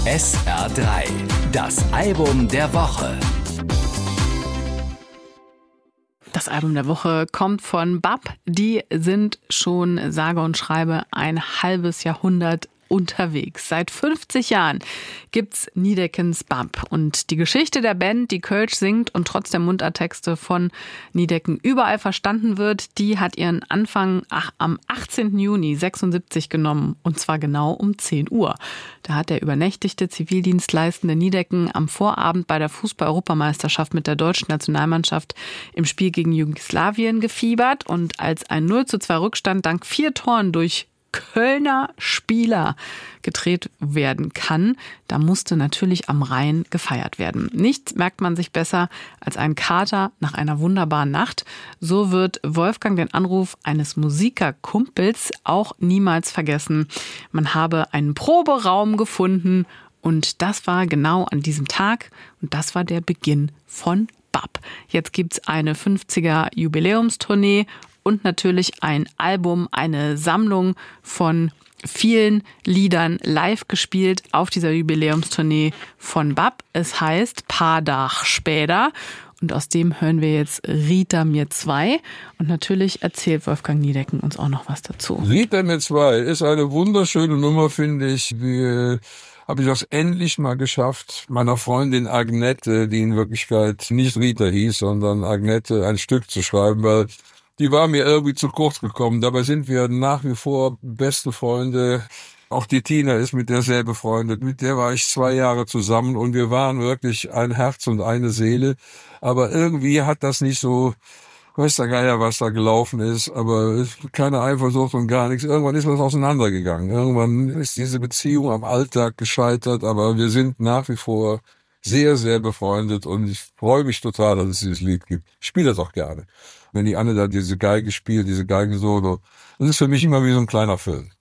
SR3, das Album der Woche. Das Album der Woche kommt von BAP. Die sind schon sage und schreibe ein halbes Jahrhundert unterwegs. Seit 50 Jahren gibt's Niedeckens BAP. Und die Geschichte der Band, die Kölsch singt und trotz der Mundarttexte von Niedecken überall verstanden wird, die hat ihren Anfang am 18. Juni 76 genommen. Und zwar genau um 10 Uhr. Da hat der übernächtigte zivildienstleistende Niedecken am Vorabend bei der Fußball-Europameisterschaft mit der deutschen Nationalmannschaft im Spiel gegen Jugoslawien gefiebert. Und als ein 0:2 Rückstand dank 4 Toren durch Kölner Spieler gedreht werden kann, da musste natürlich am Rhein gefeiert werden. Nichts merkt man sich besser als ein Kater nach einer wunderbaren Nacht. So wird Wolfgang den Anruf eines Musikerkumpels auch niemals vergessen. Man habe einen Proberaum gefunden und das war genau an diesem Tag und das war der Beginn von BAP. Jetzt gibt's eine 50er Jubiläumstournee und natürlich ein Album, eine Sammlung von vielen Liedern live gespielt auf dieser Jubiläumstournee von BAP. Es heißt Paar Dach später und aus dem hören wir jetzt Rita mir 2 und natürlich erzählt Wolfgang Niedecken uns auch noch was dazu. Rita mir 2 ist eine wunderschöne Nummer, finde ich. Habe ich das endlich mal geschafft, meiner Freundin Agnette, die in Wirklichkeit nicht Rita hieß, sondern Agnette, ein Stück zu schreiben, weil die war mir irgendwie zu kurz gekommen. Dabei sind wir nach wie vor beste Freunde. Auch die Tina ist mit der sehr befreundet. Mit der war ich 2 Jahre zusammen und wir waren wirklich ein Herz und eine Seele. Aber irgendwie hat das nicht so, weiß der Geier, was da gelaufen ist, aber keine Eifersucht und gar nichts. Irgendwann ist was auseinandergegangen. Irgendwann ist diese Beziehung am Alltag gescheitert, aber wir sind nach wie vor sehr, sehr befreundet und ich freue mich total, dass es dieses Lied gibt. Ich spiele das auch gerne. Wenn die Anne da diese Geige spielt, diese Geigensolo, das ist für mich immer wie so ein kleiner Film.